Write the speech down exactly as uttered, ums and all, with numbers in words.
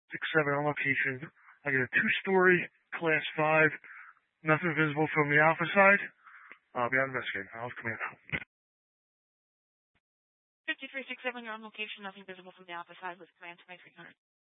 six seven on location. I get a two-story, class five, nothing visible from the alpha side. I'll be out investigating. I'll come in. fifty-three six seven, you're on location, nothing visible from the alpha side with command twenty-three hundred.